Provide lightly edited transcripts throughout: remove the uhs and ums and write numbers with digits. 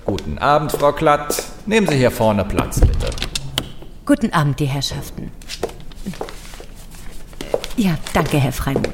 Guten Abend, Frau Klatt. Nehmen Sie hier vorne Platz, bitte. Guten Abend, die Herrschaften. Ja, danke, Herr Freimuth.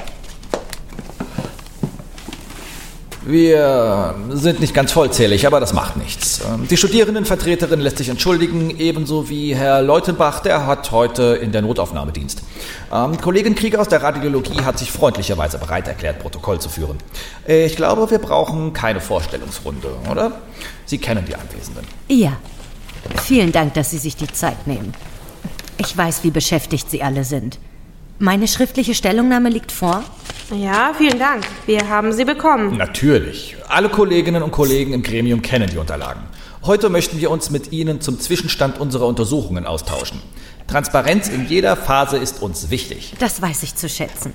Wir sind nicht ganz vollzählig, aber das macht nichts. Die Studierendenvertreterin lässt sich entschuldigen, ebenso wie Herr Leutenbach, der hat heute in der Notaufnahmedienst. Kollegin Krieger aus der Radiologie hat sich freundlicherweise bereit erklärt, Protokoll zu führen. Ich glaube, wir brauchen keine Vorstellungsrunde, oder? Sie kennen die Anwesenden. Ja, vielen Dank, dass Sie sich die Zeit nehmen. Ich weiß, wie beschäftigt Sie alle sind. Meine schriftliche Stellungnahme liegt vor. Ja, vielen Dank. Wir haben sie bekommen. Natürlich. Alle Kolleginnen und Kollegen im Gremium kennen die Unterlagen. Heute möchten wir uns mit Ihnen zum Zwischenstand unserer Untersuchungen austauschen. Transparenz in jeder Phase ist uns wichtig. Das weiß ich zu schätzen.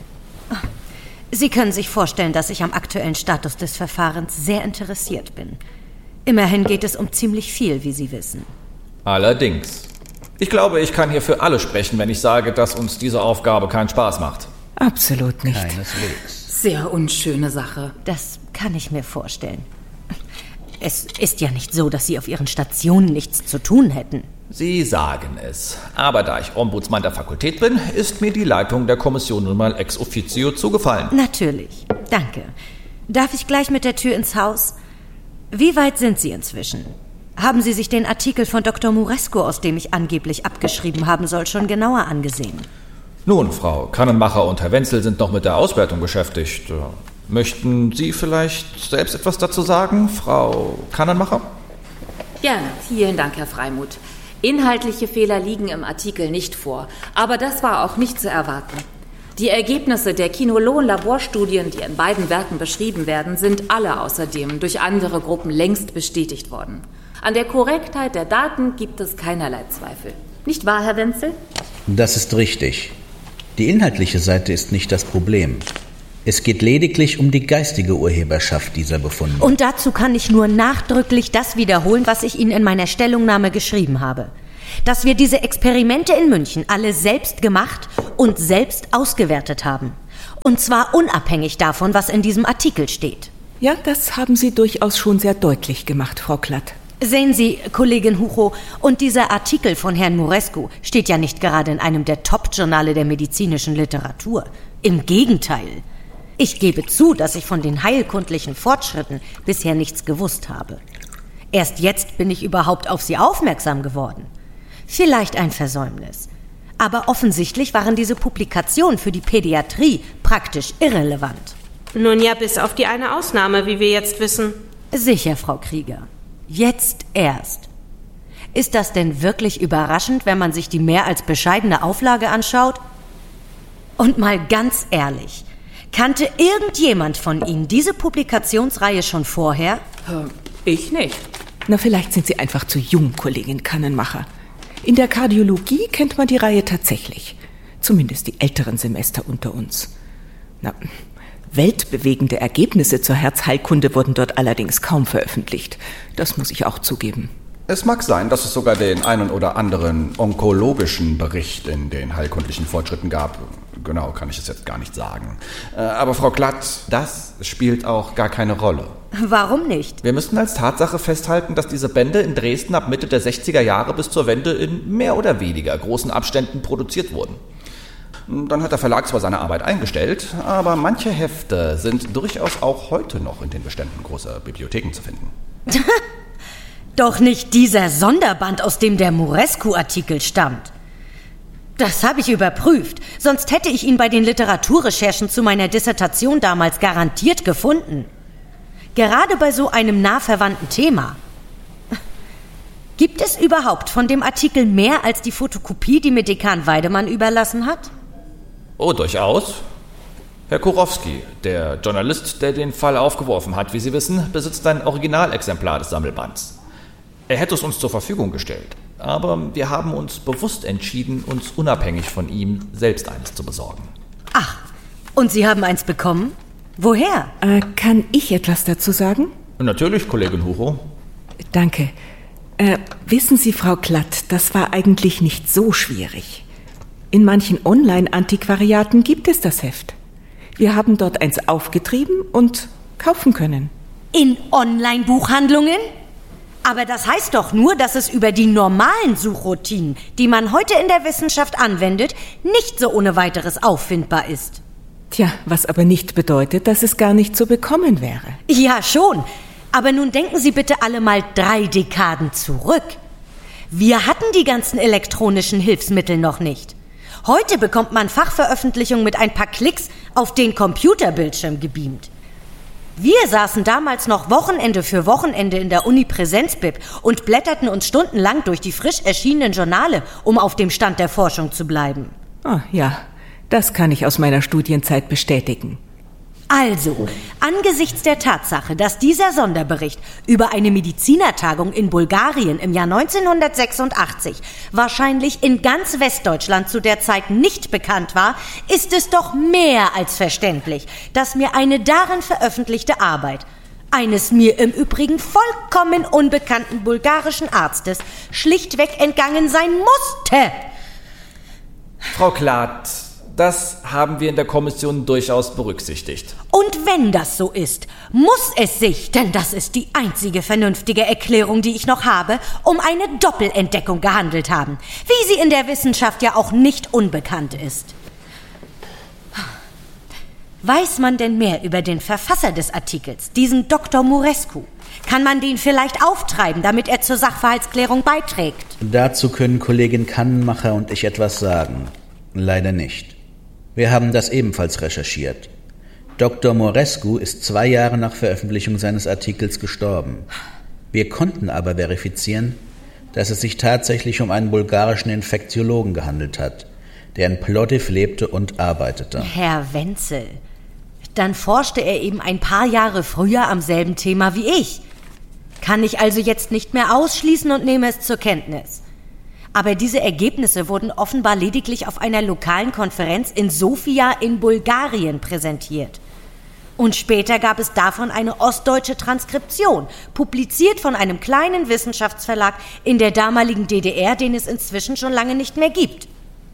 Sie können sich vorstellen, dass ich am aktuellen Status des Verfahrens sehr interessiert bin. Immerhin geht es um ziemlich viel, wie Sie wissen. Allerdings. Ich glaube, ich kann hier für alle sprechen, wenn ich sage, dass uns diese Aufgabe keinen Spaß macht. Absolut nicht. Keineswegs. Sehr unschöne Sache. Das kann ich mir vorstellen. Es ist ja nicht so, dass Sie auf Ihren Stationen nichts zu tun hätten. Sie sagen es. Aber da ich Ombudsmann der Fakultät bin, ist mir die Leitung der Kommission nun mal ex officio zugefallen. Natürlich. Danke. Darf ich gleich mit der Tür ins Haus? Wie weit sind Sie inzwischen? Haben Sie sich den Artikel von Dr. Murescu, aus dem ich angeblich abgeschrieben haben soll, schon genauer angesehen? Nun, Frau Kannenmacher und Herr Wenzel sind noch mit der Auswertung beschäftigt. Möchten Sie vielleicht selbst etwas dazu sagen, Frau Kannenmacher? Gerne. Vielen Dank, Herr Freimuth. Inhaltliche Fehler liegen im Artikel nicht vor, aber das war auch nicht zu erwarten. Die Ergebnisse der Kinolon-Laborstudien, die in beiden Werken beschrieben werden, sind alle außerdem durch andere Gruppen längst bestätigt worden. An der Korrektheit der Daten gibt es keinerlei Zweifel. Nicht wahr, Herr Wenzel? Das ist richtig. Die inhaltliche Seite ist nicht das Problem. Es geht lediglich um die geistige Urheberschaft dieser Befunde. Und dazu kann ich nur nachdrücklich das wiederholen, was ich Ihnen in meiner Stellungnahme geschrieben habe. Dass wir diese Experimente in München alle selbst gemacht und selbst ausgewertet haben. Und zwar unabhängig davon, was in diesem Artikel steht. Ja, das haben Sie durchaus schon sehr deutlich gemacht, Frau Klatt. Sehen Sie, Kollegin Hucho, und dieser Artikel von Herrn Murescu steht ja nicht gerade in einem der Top-Journale der medizinischen Literatur. Im Gegenteil. Ich gebe zu, dass ich von den heilkundlichen Fortschritten bisher nichts gewusst habe. Erst jetzt bin ich überhaupt auf sie aufmerksam geworden. Vielleicht ein Versäumnis. Aber offensichtlich waren diese Publikationen für die Pädiatrie praktisch irrelevant. Nun ja, bis auf die eine Ausnahme, wie wir jetzt wissen. Sicher, Frau Krieger. Jetzt erst. Ist das denn wirklich überraschend, wenn man sich die mehr als bescheidene Auflage anschaut? Und mal ganz ehrlich, kannte irgendjemand von Ihnen diese Publikationsreihe schon vorher? Ich nicht. Na, vielleicht sind Sie einfach zu jung, Kollegin Kannenmacher. In der Kardiologie kennt man die Reihe tatsächlich. Zumindest die älteren Semester unter uns. Na, weltbewegende Ergebnisse zur Herzheilkunde wurden dort allerdings kaum veröffentlicht. Das muss ich auch zugeben. Es mag sein, dass es sogar den einen oder anderen onkologischen Bericht in den heilkundlichen Fortschritten gab. Genau kann ich es jetzt gar nicht sagen. Aber Frau Klatt, das spielt auch gar keine Rolle. Warum nicht? Wir müssen als Tatsache festhalten, dass diese Bände in Dresden ab Mitte der 60er Jahre bis zur Wende in mehr oder weniger großen Abständen produziert wurden. Dann hat der Verlag zwar seine Arbeit eingestellt, aber manche Hefte sind durchaus auch heute noch in den Beständen großer Bibliotheken zu finden. Doch nicht dieser Sonderband, aus dem der Murescu-Artikel stammt. Das habe ich überprüft, sonst hätte ich ihn bei den Literaturrecherchen zu meiner Dissertation damals garantiert gefunden. Gerade bei so einem nah verwandten Thema. Gibt es überhaupt von dem Artikel mehr als die Fotokopie, die mir Dekan Weidemann überlassen hat? Oh, durchaus. Herr Kurowski, der Journalist, der den Fall aufgeworfen hat, wie Sie wissen, besitzt ein Originalexemplar des Sammelbands. Er hätte es uns zur Verfügung gestellt, aber wir haben uns bewusst entschieden, uns unabhängig von ihm selbst eines zu besorgen. Ach, und Sie haben eins bekommen? Woher? Kann ich etwas dazu sagen? Natürlich, Kollegin Hucho. Danke. Wissen Sie, Frau Klatt, das war eigentlich nicht so schwierig. In manchen Online-Antiquariaten gibt es das Heft. Wir haben dort eins aufgetrieben und kaufen können. In Online-Buchhandlungen? Aber das heißt doch nur, dass es über die normalen Suchroutinen, die man heute in der Wissenschaft anwendet, nicht so ohne weiteres auffindbar ist. Tja, was aber nicht bedeutet, dass es gar nicht zu bekommen wäre. Ja, schon. Aber nun denken Sie bitte alle mal 3 Dekaden zurück. Wir hatten die ganzen elektronischen Hilfsmittel noch nicht. Heute bekommt man Fachveröffentlichungen mit ein paar Klicks auf den Computerbildschirm gebeamt. Wir saßen damals noch Wochenende für Wochenende in der Uni-Präsenz-Bib und blätterten uns stundenlang durch die frisch erschienenen Journale, um auf dem Stand der Forschung zu bleiben. Ah, ja, das kann ich aus meiner Studienzeit bestätigen. Also, angesichts der Tatsache, dass dieser Sonderbericht über eine Medizinertagung in Bulgarien im Jahr 1986 wahrscheinlich in ganz Westdeutschland zu der Zeit nicht bekannt war, ist es doch mehr als verständlich, dass mir eine darin veröffentlichte Arbeit eines mir im Übrigen vollkommen unbekannten bulgarischen Arztes schlichtweg entgangen sein musste. Frau Klatt, das haben wir in der Kommission durchaus berücksichtigt. Und wenn das so ist, muss es sich, denn das ist die einzige vernünftige Erklärung, die ich noch habe, um eine Doppelentdeckung gehandelt haben, wie sie in der Wissenschaft ja auch nicht unbekannt ist. Weiß man denn mehr über den Verfasser des Artikels, diesen Dr. Murescu? Kann man den vielleicht auftreiben, damit er zur Sachverhaltsklärung beiträgt? Dazu können Kollegin Kannenmacher und ich etwas sagen. Leider nicht. Wir haben das ebenfalls recherchiert. Dr. Murescu ist 2 Jahre nach Veröffentlichung seines Artikels gestorben. Wir konnten aber verifizieren, dass es sich tatsächlich um einen bulgarischen Infektiologen gehandelt hat, der in Plovdiv lebte und arbeitete. Herr Wenzel, dann forschte er eben ein paar Jahre früher am selben Thema wie ich. Kann ich also jetzt nicht mehr ausschließen und nehme es zur Kenntnis. Aber diese Ergebnisse wurden offenbar lediglich auf einer lokalen Konferenz in Sofia in Bulgarien präsentiert. Und später gab es davon eine ostdeutsche Transkription, publiziert von einem kleinen Wissenschaftsverlag in der damaligen DDR, den es inzwischen schon lange nicht mehr gibt.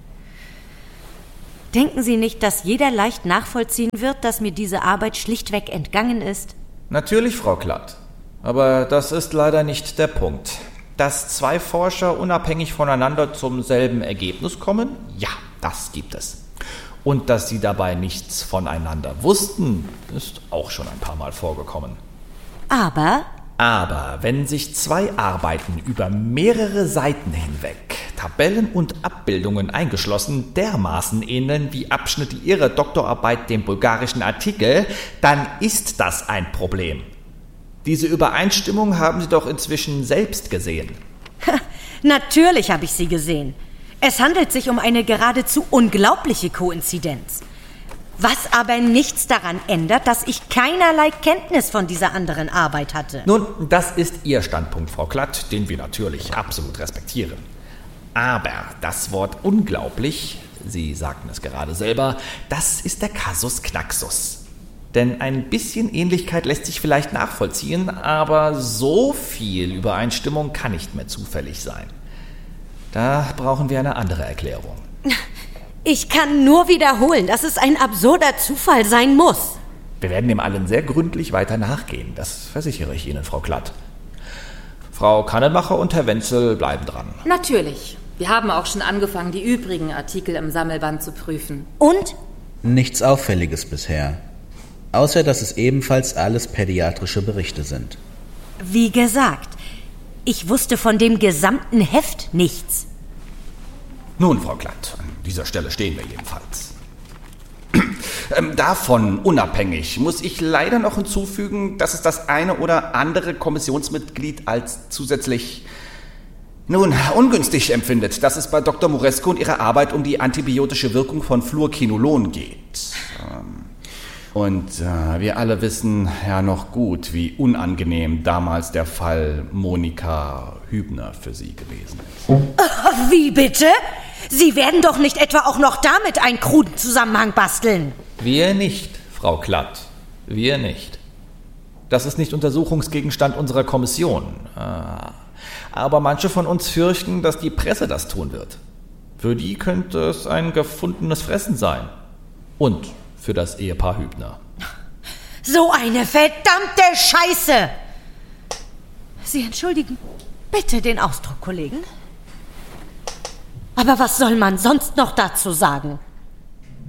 Denken Sie nicht, dass jeder leicht nachvollziehen wird, dass mir diese Arbeit schlichtweg entgangen ist? Natürlich, Frau Klatt. Aber das ist leider nicht der Punkt. Dass 2 Forscher unabhängig voneinander zum selben Ergebnis kommen? Ja, das gibt es. Und dass sie dabei nichts voneinander wussten, ist auch schon ein paar Mal vorgekommen. Aber wenn sich 2 Arbeiten über mehrere Seiten hinweg, Tabellen und Abbildungen eingeschlossen, dermaßen ähneln wie Abschnitte ihrer Doktorarbeit dem bulgarischen Artikel, dann ist das ein Problem. Diese Übereinstimmung haben Sie doch inzwischen selbst gesehen. Natürlich habe ich sie gesehen. Es handelt sich um eine geradezu unglaubliche Koinzidenz. Was aber nichts daran ändert, dass ich keinerlei Kenntnis von dieser anderen Arbeit hatte. Nun, das ist Ihr Standpunkt, Frau Klatt, den wir natürlich absolut respektieren. Aber das Wort unglaublich, Sie sagten es gerade selber, das ist der Kasus Knaxus. Denn ein bisschen Ähnlichkeit lässt sich vielleicht nachvollziehen, aber so viel Übereinstimmung kann nicht mehr zufällig sein. Da brauchen wir eine andere Erklärung. Ich kann nur wiederholen, dass es ein absurder Zufall sein muss. Wir werden dem allen sehr gründlich weiter nachgehen, das versichere ich Ihnen, Frau Klatt. Frau Kannenmacher und Herr Wenzel bleiben dran. Natürlich. Wir haben auch schon angefangen, die übrigen Artikel im Sammelband zu prüfen. Und? Nichts Auffälliges bisher. Außer, dass es ebenfalls alles pädiatrische Berichte sind. Wie gesagt, ich wusste von dem gesamten Heft nichts. Nun, Frau Klatt, an dieser Stelle stehen wir jedenfalls. Davon unabhängig muss ich leider noch hinzufügen, dass es das eine oder andere Kommissionsmitglied als zusätzlich ungünstig empfindet, dass es bei Dr. Murescu und ihrer Arbeit um die antibiotische Wirkung von Fluorquinolon geht. Und wir alle wissen ja noch gut, wie unangenehm damals der Fall Monika Hübner für Sie gewesen ist. Wie bitte? Sie werden doch nicht etwa auch noch damit einen kruden Zusammenhang basteln. Wir nicht, Frau Klatt. Wir nicht. Das ist nicht Untersuchungsgegenstand unserer Kommission. Aber manche von uns fürchten, dass die Presse das tun wird. Für die könnte es ein gefundenes Fressen sein. Und für das Ehepaar Hübner. So eine verdammte Scheiße! Sie entschuldigen bitte den Ausdruck, Kollegen. Aber was soll man sonst noch dazu sagen?